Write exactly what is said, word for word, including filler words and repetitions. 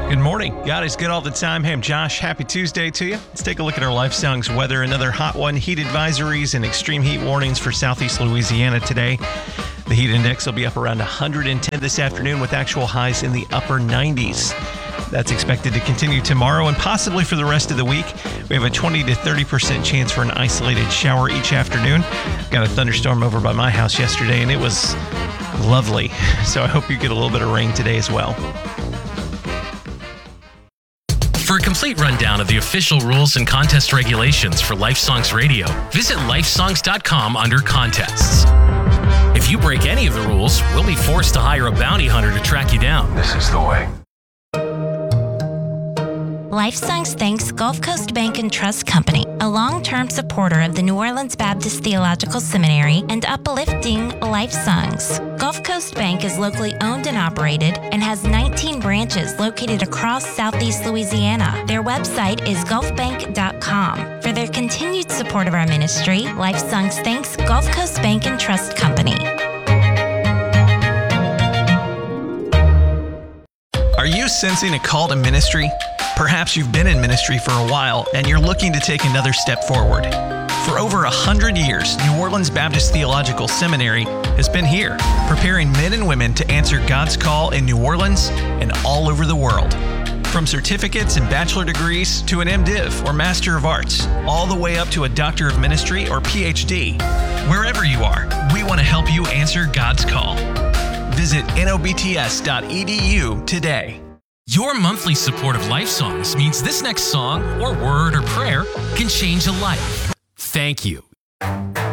Good morning. God is good all the time. Hey, I'm Josh. Happy Tuesday to you. Let's take a look at our Life Songs weather. Another hot one. Heat advisories and extreme heat warnings for southeast Louisiana today. The heat index will be up around one hundred ten this afternoon with actual highs in the upper nineties. That's expected to continue tomorrow and possibly for the rest of the week. We have a twenty to thirty percent chance for an isolated shower each afternoon. Got a thunderstorm over by my house yesterday and it was lovely. So I hope you get a little bit of rain today as well. For a complete rundown of the official rules and contest regulations for Life Songs Radio, visit life songs dot com under contests. If you break any of the rules, we'll be forced to hire a bounty hunter to track you down. This is the way. Life Songs thanks Gulf Coast Bank and Trust Company, a long-term supporter of the New Orleans Baptist Theological Seminary and uplifting Life Songs. Gulf Coast Bank is locally owned and operated and has nineteen branches located across southeast Louisiana. Their website is gulf bank dot com. For their continued support of our ministry, Life Songs thanks Gulf Coast Bank and Trust Company. Are you sensing a call to ministry? Perhaps you've been in ministry for a while and you're looking to take another step forward. For over a hundred years, New Orleans Baptist Theological Seminary has been here, preparing men and women to answer God's call in New Orleans and all over the world. From certificates and bachelor degrees to an MDiv or Master of Arts, all the way up to a Doctor of Ministry or P H D. Wherever you are, we want to help you answer God's call. Visit N O B T S dot E D U today. Your monthly support of Life Songs means this next song or word or prayer can change a life. Thank you.